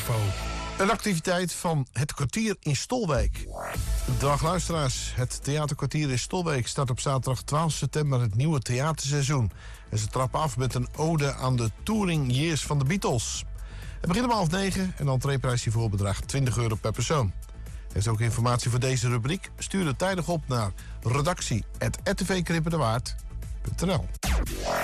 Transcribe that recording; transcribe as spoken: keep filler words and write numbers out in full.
info. Een activiteit van Het Kwartier in Stolwijk. Dag luisteraars, het Theaterkwartier in Stolwijk start op zaterdag twaalf september het nieuwe theaterseizoen. En ze trappen af met een ode aan de touring years van de Beatles. Het begint om half negen en de entreeprijs hiervoor bedraagt twintig euro per persoon. Heeft ook informatie voor deze rubriek? Stuur het tijdig op naar redactie apenstaartje r t v krippen de waard punt n l.